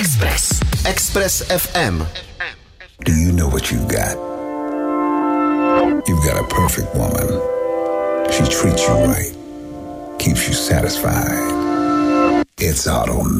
Express FM. Do you know what you've got? You've got a perfect woman. She treats you right, keeps you satisfied. It's automatic.